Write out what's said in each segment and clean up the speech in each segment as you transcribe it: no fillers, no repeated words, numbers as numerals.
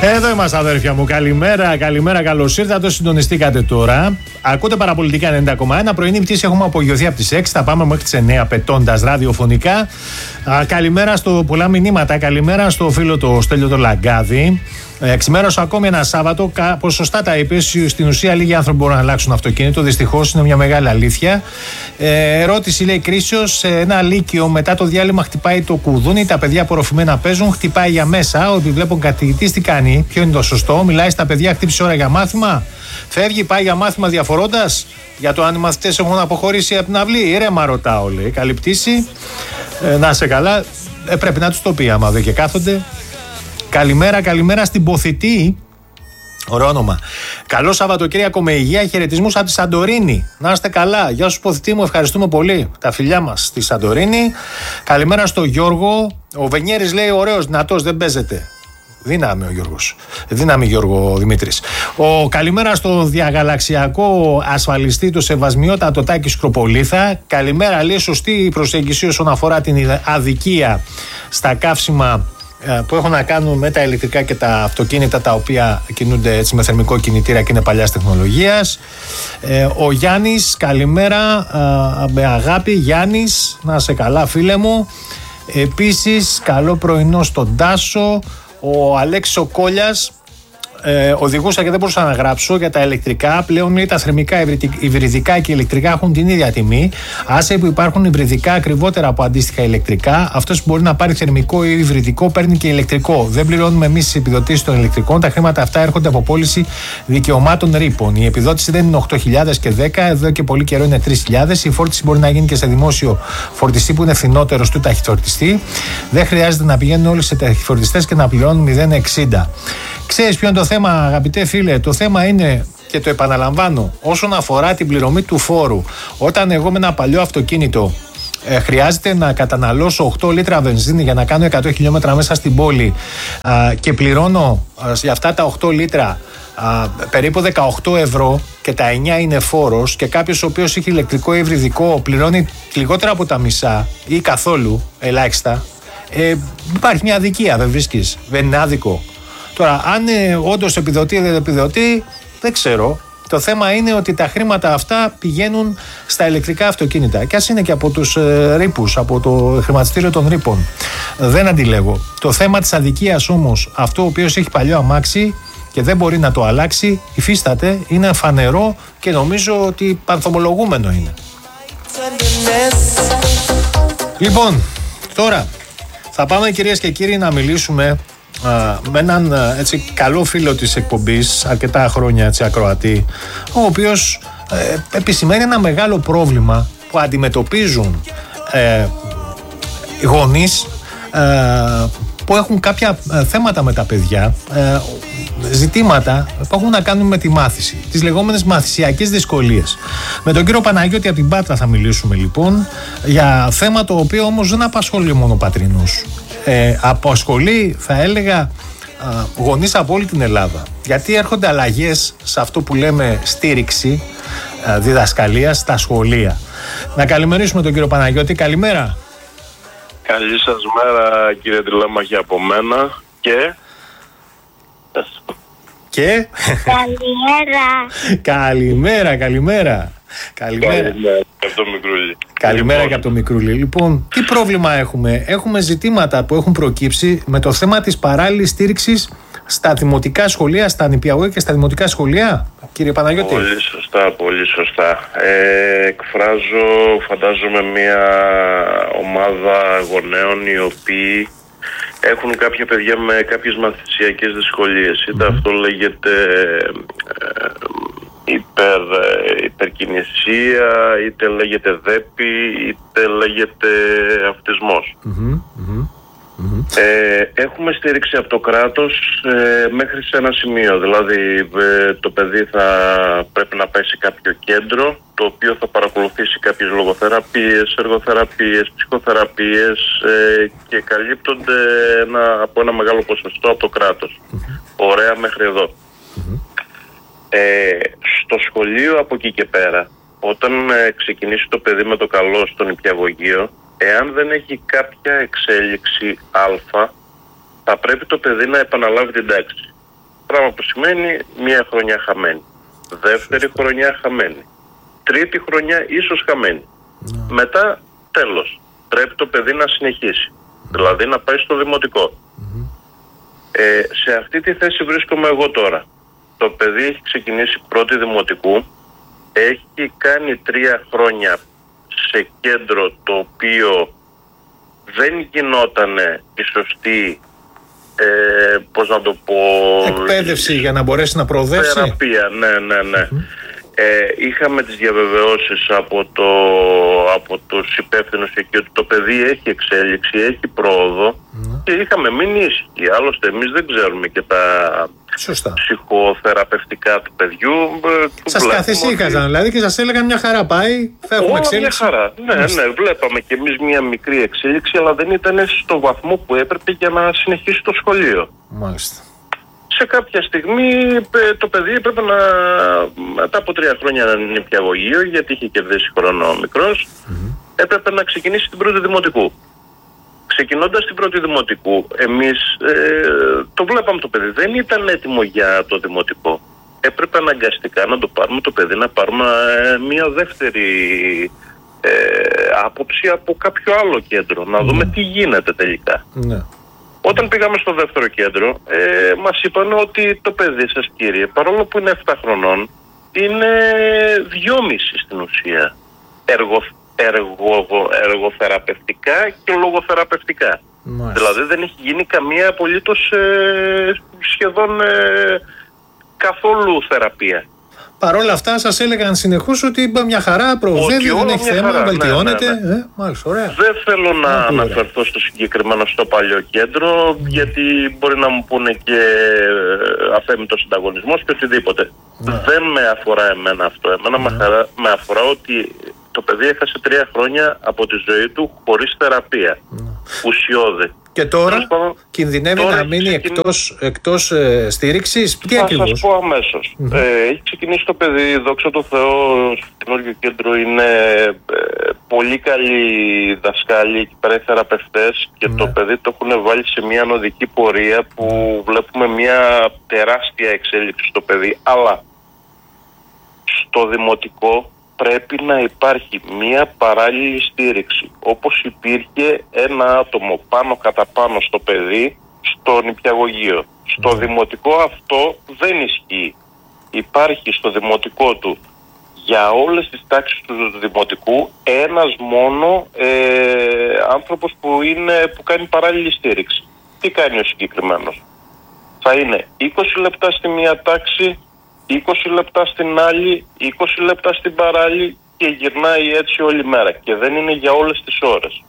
Εδώ είμαστε, αδέρφια μου. Καλημέρα, καλημέρα, καλώς ήρθατε. Συντονιστήκατε τώρα. Ακούτε Παραπολιτικά 90,1. Πρωινή πτήση έχουμε απογειωθεί από τις 6. Θα πάμε μέχρι τις 9 πετώντας ραδιοφωνικά. Καλημέρα στο πολλά μηνύματα. Καλημέρα στο φίλο το Στέλιο το Λαγκάδη. Ξημέρωσα ακόμη ένα Σάββατο. Κάπως σωστά τα είπε. Στην ουσία, λίγοι άνθρωποι μπορούν να αλλάξουν αυτοκίνητο. Δυστυχώς είναι μια μεγάλη αλήθεια. Ερώτηση, λέει Κρίσιος. Σε ένα λύκειο μετά το διάλειμμα χτυπάει το κουδούνι. Τα παιδιά απορροφημένα παίζουν. Χτυπάει για μέσα. Ο επιβλέπων καθηγητής τι κάνει? Ποιο είναι το σωστό? Μιλάει στα παιδιά, χτύπησε ώρα για μάθημα. Φεύγει, πάει για μάθημα διαφορώντας. Για το αν οι μαθητές έχουν αποχωρήσει από την αυλή. Ήρεμα ρωτάω, λέει. Καλή πτήση. Να σε καλά. Πρέπει να τους το πει άμα δεν και κάθονται. Καλημέρα, καλημέρα στην Ποθητή. Ωραίο όνομα. Καλό Σαββατοκύριακο με υγεία. Χαιρετισμούς από τη Σαντορίνη. Να είστε καλά. Γεια σου, Ποθητή μου. Ευχαριστούμε πολύ. Τα φιλιά μας στη Σαντορίνη. Καλημέρα στο Γιώργο. Ο Βενιέρης λέει: ωραίος, δυνατός, δεν παίζεται. Δύναμη ο Γιώργος. Δύναμη Γιώργο Δημήτρης. Καλημέρα στο διαγαλαξιακό ασφαλιστή του Σεβασμιότατο Τάκη Σκροπολίθα. Καλημέρα, λέει, σωστή η προσέγγιση όσον αφορά την αδικία στα καύσιμα που έχουν να κάνουν με τα ηλεκτρικά και τα αυτοκίνητα τα οποία κινούνται έτσι με θερμικό κινητήρα και είναι παλιάς τεχνολογίας. Ο Γιάννης, καλημέρα, με αγάπη Γιάννης, να σε καλά φίλε μου. Επίσης καλό πρωινό στον Τάσο. Ο Αλέξης ο Κόλιας, οδηγούσα και δεν μπορούσα να γράψω για τα ηλεκτρικά. Πλέον λέει τα θερμικά, υβριδικά και ηλεκτρικά έχουν την ίδια τιμή. Άσε που υπάρχουν υβριδικά ακριβότερα από αντίστοιχα ηλεκτρικά. Αυτός που μπορεί να πάρει θερμικό ή υβριδικό παίρνει και ηλεκτρικό. Δεν πληρώνουμε εμείς τις επιδοτήσεις των ηλεκτρικών. Τα χρήματα αυτά έρχονται από πώληση δικαιωμάτων ρήπων. Η επιδότηση δεν είναι 8.000 και 10, εδώ και πολύ καιρό είναι 3.000. Η φόρτιση μπορεί να γίνει και σε δημόσιο φορτιστή που είναι φθηνότερος του ταχυφορτιστή. Δεν χρειάζεται να πηγαίνουν όλοι σε ταχυφορτιστές και να πληρώνουν 0,60. Ξέρεις ποιο είναι το θέμα, αγαπητέ φίλε? Το θέμα είναι, και το επαναλαμβάνω, όσον αφορά την πληρωμή του φόρου. Όταν εγώ με ένα παλιό αυτοκίνητο χρειάζεται να καταναλώσω 8 λίτρα βενζίνη για να κάνω 100 χιλιόμετρα μέσα στην πόλη και πληρώνω για αυτά τα 8 λίτρα περίπου 18 ευρώ και τα 9 είναι φόρος, και κάποιος ο οποίος έχει ηλεκτρικό ή υβριδικό πληρώνει λιγότερα από τα μισά ή καθόλου, ελάχιστα, υπάρχει μια αδικία, δεν βρίσκεις? Δεν είναι άδικο? Τώρα, αν όντως επιδοτεί ή δεν επιδοτεί, δεν ξέρω. Το θέμα είναι ότι τα χρήματα αυτά πηγαίνουν στα ηλεκτρικά αυτοκίνητα. Και ας είναι και από τους ρήπους, από το χρηματιστήριο των ρήπων. Δεν αντιλέγω. Το θέμα της αδικίας όμως, αυτό ο οποίος έχει παλιό αμάξι και δεν μπορεί να το αλλάξει, υφίσταται, είναι φανερό και νομίζω ότι πανθομολογούμενο είναι. Λοιπόν, τώρα θα πάμε, κυρίες και κύριοι, να μιλήσουμε με έναν έτσι καλό φίλο της εκπομπής, αρκετά χρόνια έτσι ακροατή, ο οποίος επισημαίνει ένα μεγάλο πρόβλημα που αντιμετωπίζουν γονείς που έχουν κάποια θέματα με τα παιδιά, ζητήματα που έχουν να κάνουν με τη μάθηση, τις λεγόμενες μαθησιακές δυσκολίες. Με τον κύριο Παναγιώτη από την Πάτρα θα μιλήσουμε λοιπόν για θέμα το οποίο όμως δεν απασχολεί μόνο πατρινούς. Απασχολεί, θα έλεγα, γονείς από όλη την Ελλάδα, γιατί έρχονται αλλαγές σε αυτό που λέμε στήριξη διδασκαλίας στα σχολεία. Να καλημερίσουμε τον κύριο Παναγιώτη. Καλημέρα. Καλή σας μέρα, κύριε Τριλέμαχη, από μένα και... Καλημέρα. Καλημέρα από το Μικρούλι. Καλημέρα και από το Μικρούλι. Λοιπόν, τι πρόβλημα έχουμε? Έχουμε ζητήματα που έχουν προκύψει με το θέμα της παράλληλης στήριξης στα δημοτικά σχολεία, στα νηπιαγωγεία και στα δημοτικά σχολεία, κύριε Παναγιώτη. Πολύ σωστά. Εκφράζω, φαντάζομαι, μια ομάδα γονέων οι οποίοι έχουν κάποια παιδιά με κάποιες μαθησιακές δυσκολίες. Είτε αυτό λέγεται υπερκινησία, είτε λέγεται δέπη, είτε λέγεται αυτισμός. Έχουμε στήριξη από το κράτος μέχρι σε ένα σημείο. Δηλαδή το παιδί θα πρέπει να πάει σε κάποιο κέντρο το οποίο θα παρακολουθήσει κάποιες λογοθεραπείες, εργοθεραπείες, ψυχοθεραπείες και καλύπτονται από ένα μεγάλο ποσοστό από το κράτος. Ωραία μέχρι εδώ. Στο σχολείο από εκεί και πέρα, όταν ξεκινήσει το παιδί με το καλό στο νηπιαγωγείο, εάν δεν έχει κάποια εξέλιξη α, θα πρέπει το παιδί να επαναλάβει την τάξη. πράγμα που σημαίνει μία χρονιά χαμένη. Δεύτερη χρονιά χαμένη. Τρίτη χρονιά ίσως χαμένη. Μετά τέλος. Πρέπει το παιδί να συνεχίσει. Δηλαδή να πάει στο δημοτικό. Σε αυτή τη θέση βρίσκομαι εγώ τώρα. Το παιδί έχει ξεκινήσει πρώτη δημοτικού. Έχει κάνει 3 χρόνια σε κέντρο το οποίο δεν γινότανε η σωστή, πώς να το πω... εκπαίδευση για να μπορέσει να προοδεύσει. Θεραπεία, ναι. Είχαμε τις διαβεβαιώσεις από τους υπεύθυνους εκεί ότι το παιδί έχει εξέλιξη, έχει πρόοδο και είχαμε μείνει ήσυχοι. Άλλωστε εμείς δεν ξέρουμε και τα ψυχοθεραπευτικά του παιδιού. Σας καθησύχαζαν δηλαδή και σας έλεγαν μια χαρά πάει, θα έχουμε εξέλιξη. Μια χαρά, ναι, βλέπαμε κι εμείς μια μικρή εξέλιξη, αλλά δεν ήταν στο βαθμό που έπρεπε για να συνεχίσει το σχολείο. Μάλιστα. Σε κάποια στιγμή το παιδί έπρεπε μετά από 3 χρόνια να είναι νηπιαγωγείο, γιατί είχε κερδίσει χρόνο ο μικρός, έπρεπε να ξεκινήσει την πρώτη δημοτικού. Ξεκινώντας την πρώτη δημοτικού, εμείς το βλέπαμε το παιδί, δεν ήταν έτοιμο για το δημοτικό. Έπρεπε αναγκαστικά να το πάρουμε το παιδί, να πάρουμε μια δεύτερη άποψη από κάποιο άλλο κέντρο, να δούμε τι γίνεται τελικά. Όταν πήγαμε στο δεύτερο κέντρο, μας είπαν ότι το παιδί σας, κύριε, παρόλο που είναι 7 χρονών, είναι 2,5 στην ουσία. Εργοθεραπευτικά και λογοθεραπευτικά. Δηλαδή δεν έχει γίνει καμία απολύτως σχεδόν καθόλου θεραπεία. Παρ' όλα αυτά σας έλεγαν συνεχώς ότι μια χαρά προοδεύει, δεν έχει θέμα, βελτιώνεται. Μάλιστα, ωραία. Δεν θέλω να αναφερθώ στο συγκεκριμένο στο παλιό κέντρο, γιατί μπορεί να μου πούνε και αθέμητος ανταγωνισμός και οτιδήποτε. Δεν με αφορά εμένα αυτό. Εμένα με αφορά ότι το παιδί έχασε 3 χρόνια από τη ζωή του χωρίς θεραπεία. Ουσιώδη. Και τώρα κινδυνεύει να μείνει εκτός στήριξης. Τι ακριβώς? Θα σας πω αμέσως. Έχει ξεκινήσει το παιδί, δόξα τω Θεώ, στο καινούργιο κέντρο είναι πολύ καλοί δασκάλοι, εκεί πέρα οι θεραπευτές και το παιδί το έχουν βάλει σε μια ανωδική πορεία που βλέπουμε μια τεράστια εξέλιξη στο παιδί. Αλλά στο δημοτικό πρέπει να υπάρχει μία παράλληλη στήριξη. Όπως υπήρχε ένα άτομο πάνω κατά πάνω στο παιδί στο νηπιαγωγείο. Στο δημοτικό αυτό δεν ισχύει. Υπάρχει στο δημοτικό του για όλες τις τάξεις του δημοτικού ένας μόνο άνθρωπος που κάνει παράλληλη στήριξη. Τι κάνει ο συγκεκριμένος? Θα είναι 20 λεπτά στη μία τάξη, 20 λεπτά στην άλλη, 20 λεπτά στην παράλληλη και γυρνάει έτσι όλη μέρα και δεν είναι για όλες τις ώρες.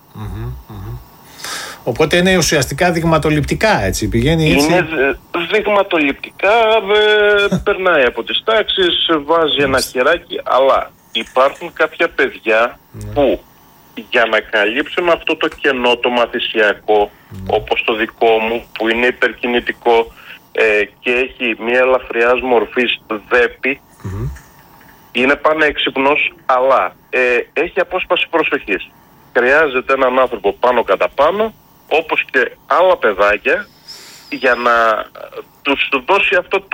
Οπότε είναι ουσιαστικά δειγματοληπτικά, έτσι, πηγαίνει έτσι. Είναι δειγματοληπτικά, περνάει από τις τάξεις, βάζει ένα χεράκι, αλλά υπάρχουν κάποια παιδιά που για να καλύψουν αυτό το κενό το μαθησιακό, όπως το δικό μου που είναι υπερκινητικό, και έχει μια ελαφριάς μορφής δέπη, είναι πανέξυπνος, αλλά έχει απόσπαση προσοχής. Χρειάζεται έναν άνθρωπο πάνω κατά πάνω, όπως και άλλα παιδάκια, για να τους δώσει αυτό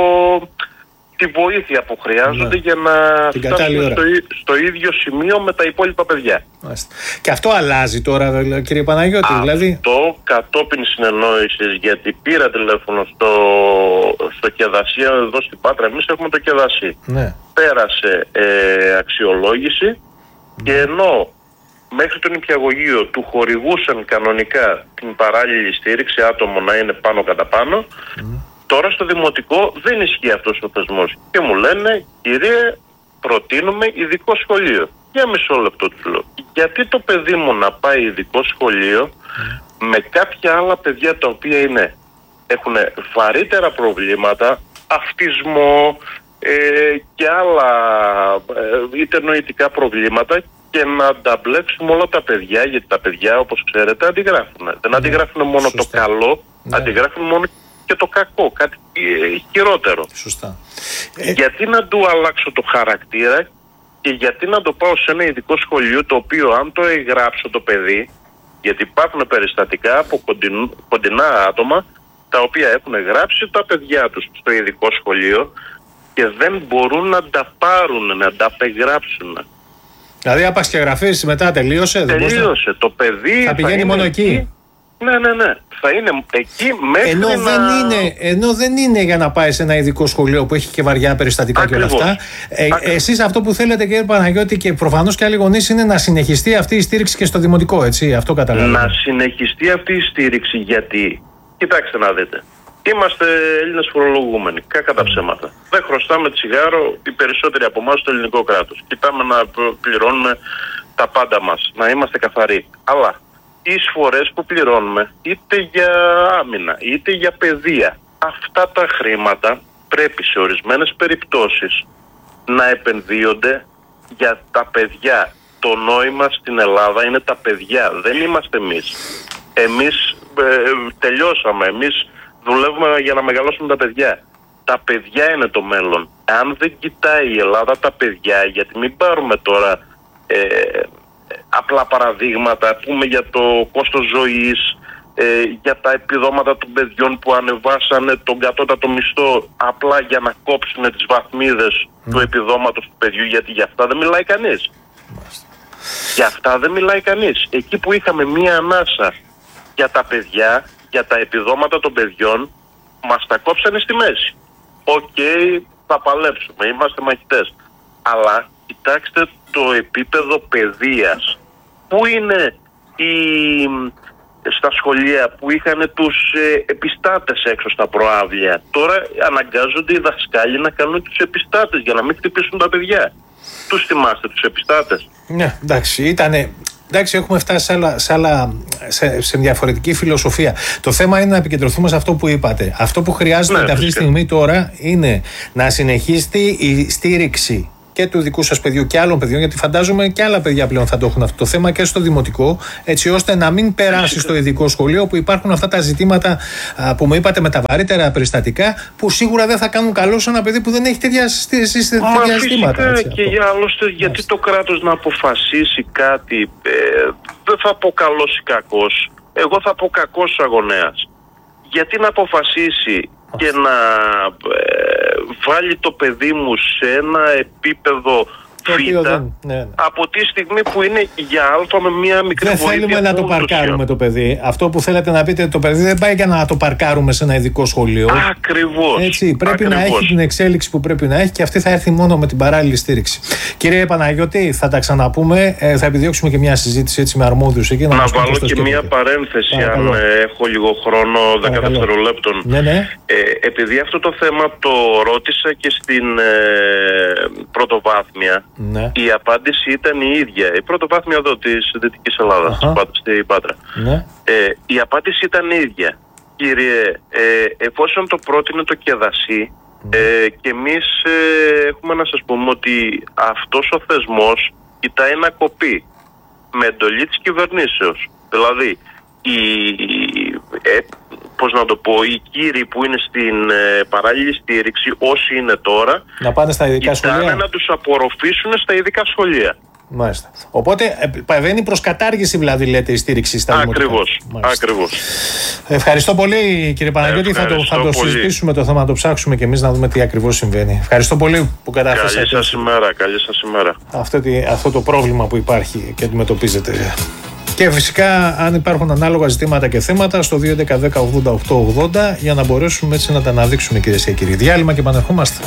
τη βοήθεια που χρειάζονται για να φτάσουν στο ίδιο σημείο με τα υπόλοιπα παιδιά. Και αυτό αλλάζει τώρα, κύριε Παναγιώτη? Αυτό κατόπιν συνεννόησης, γιατί πήρα τηλέφωνο στο Κεδασί, εδώ στην Πάτρα, εμείς έχουμε το Κεδασί. Πέρασε αξιολόγηση και ενώ μέχρι το νηπιαγωγείο του χορηγούσαν κανονικά την παράλληλη στήριξη, άτομο να είναι πάνω κατά πάνω, τώρα στο δημοτικό δεν ισχύει αυτός ο θεσμός. Και μου λένε, κύριε, προτείνουμε ειδικό σχολείο. Για μισό λεπτό του λέω. Γιατί το παιδί μου να πάει ειδικό σχολείο με κάποια άλλα παιδιά τα οποία έχουν βαρύτερα προβλήματα, αυτισμό και άλλα είτε νοητικά προβλήματα, και να ανταμπλέξουμε όλα τα παιδιά, γιατί τα παιδιά, όπως ξέρετε, αντιγράφουν. Δεν αντιγράφουν μόνο το καλό, αντιγράφουν μόνο και το κακό, κάτι χειρότερο. Σωστά. Γιατί να του αλλάξω το χαρακτήρα και γιατί να το πάω σε ένα ειδικό σχολείο, το οποίο αν το εγγράψω το παιδί, γιατί υπάρχουν περιστατικά από κοντινά άτομα τα οποία έχουν γράψει τα παιδιά τους στο ειδικό σχολείο και δεν μπορούν να τα πάρουν, να τα απεγράψουν. Δηλαδή άπαξ και γραφής μετά τελείωσε. Τελείωσε. Το παιδί θα πηγαίνει μόνο εκεί. Ναι. Θα είναι εκεί μέχρι ενώ δεν είναι για να πάει σε ένα ειδικό σχολείο που έχει και βαριά περιστατικά. Ακριβώς. Και όλα αυτά. Εσείς αυτό που θέλετε, κύριε Παναγιώτη, και προφανώς και άλλοι γονείς, είναι να συνεχιστεί αυτή η στήριξη και στο δημοτικό, έτσι. Αυτό καταλαβαίνω. Να συνεχιστεί αυτή η στήριξη, γιατί, κοιτάξτε να δείτε, είμαστε Έλληνες φορολογούμενοι, κακά τα ψέματα. Δεν χρωστάμε τσιγάρο οι περισσότεροι από εμάς στο ελληνικό κράτος. Κοιτάμε να πληρώνουμε τα πάντα μας, να είμαστε καθαροί. Αλλά οι εισφορές που πληρώνουμε, είτε για άμυνα, είτε για παιδεία, αυτά τα χρήματα πρέπει σε ορισμένες περιπτώσεις να επενδύονται για τα παιδιά. Το νόημα στην Ελλάδα είναι τα παιδιά, δεν είμαστε εμείς. Εμείς τελειώσαμε, εμείς δουλεύουμε για να μεγαλώσουμε τα παιδιά. Τα παιδιά είναι το μέλλον. Αν δεν κοιτάει η Ελλάδα τα παιδιά, γιατί μην πάρουμε τώρα απλά παραδείγματα, πούμε για το κόστος ζωής, για τα επιδόματα των παιδιών που ανεβάσανε τον κατώτατο μισθό απλά για να κόψουν τις βαθμίδες του επιδόματος του παιδιού, γιατί για αυτά δεν μιλάει κανείς. Για αυτά δεν μιλάει κανείς. Εκεί που είχαμε μία ανάσα για τα παιδιά, για τα επιδόματα των παιδιών, μας τα κόψανε στη μέση. Οκ, θα παλέψουμε, είμαστε μαχητές. Αλλά κοιτάξτε το επίπεδο παιδείας. Πού είναι στα σχολεία που είχαν τους επιστάτες έξω στα προάβλια. Τώρα αναγκάζονται οι δασκάλοι να κάνουν τους επιστάτες για να μην χτυπήσουν τα παιδιά. Τους θυμάστε τους επιστάτες? Ναι, εντάξει, έχουμε φτάσει σε διαφορετική φιλοσοφία. Το θέμα είναι να επικεντρωθούμε σε αυτό που είπατε. Αυτό που χρειάζεται αυτή τη στιγμή τώρα είναι να συνεχίσει η στήριξη και του δικού σας παιδιού και άλλων παιδιών, γιατί φαντάζομαι και άλλα παιδιά πλέον θα το έχουν αυτό το θέμα και στο δημοτικό, έτσι ώστε να μην περάσει στο ειδικό σχολείο, όπου υπάρχουν αυτά τα ζητήματα που μου είπατε με τα βαρύτερα περιστατικά, που σίγουρα δεν θα κάνουν καλό σε ένα παιδί που δεν έχει τέτοια ζητήματα. Και άλλωστε, γιατί το κράτος να αποφασίσει κάτι, δεν θα πω καλός ή κακός, εγώ θα πω κακός αγωνέας. Γιατί να αποφασίσει και να βάλει το παιδί μου σε ένα επίπεδο β' από τη στιγμή που είναι για α με μια μικρή βοήθεια. Δεν θέλουμε να το παρκάρουμε το παιδί. Αυτό που θέλετε να πείτε, το παιδί δεν πάει για να το παρκάρουμε σε ένα ειδικό σχολείο. Ακριβώς. Έτσι, πρέπει να έχει την εξέλιξη που πρέπει να έχει και αυτή θα έρθει μόνο με την παράλληλη στήριξη. Κύριε Παναγιώτη, θα τα ξαναπούμε. Θα επιδιώξουμε και μια συζήτηση έτσι με αρμόδιους εκεί. Να βάλω και μια παρένθεση, αν έχω λίγο χρόνο, 10 δευτερολέπτων. Ναι. Επειδή αυτό το θέμα το ρώτησα και στην πρωτοβάθμια. Ναι. Η απάντηση ήταν η ίδια. Η πρωτοβάθμια εδώ της Δυτικής Ελλάδας, στην Πάτρα. Ναι. Η απάντηση ήταν η ίδια. Κύριε, εφόσον το πρότεινε το ΚΕΔΑΣΥ, και εμείς έχουμε να σας πούμε ότι αυτός ο θεσμός κοιτάει να κοπεί με εντολή της κυβερνήσεως. Δηλαδή, πώς να το πω, οι κύριοι που είναι στην παράλληλη στήριξη, όσοι είναι τώρα, να πάνε στα ειδικά σχολεία, να τους απορροφήσουν στα ειδικά σχολεία. Μάλιστα. Οπότε βαίνει προς κατάργηση, δηλαδή, λέτε, η στήριξη στα δημοτικά. Ακριβώς. Ευχαριστώ πολύ, κύριε Παναγιώτη. Θα το συζητήσουμε το θέμα, να το ψάξουμε και εμείς να δούμε τι ακριβώς συμβαίνει. Ευχαριστώ πολύ που κατάφερατε. Καλή σας ημέρα. Αυτό το πρόβλημα που υπάρχει και αντιμετωπίζετε. Και φυσικά, αν υπάρχουν ανάλογα ζητήματα και θέματα, στο 2.11.10.80.880 για να μπορέσουμε έτσι να τα αναδείξουμε, κυρίες και κύριοι. Διάλειμμα και επανερχόμαστε.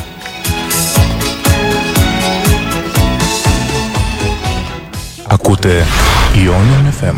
Ακούτε Ionian FM